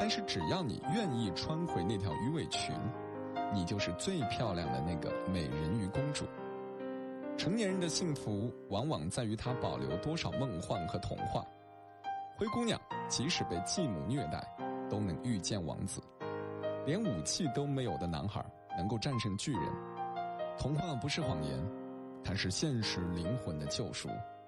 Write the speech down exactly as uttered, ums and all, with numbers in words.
但是只要你愿意穿回那条鱼尾裙，你就是最漂亮的那个美人鱼公主。成年人的幸福往往在于他保留多少梦幻和童话。灰姑娘即使被继母虐待，都能遇见王子。连武器都没有的男孩能够战胜巨人。童话不是谎言，它是现实灵魂的救赎。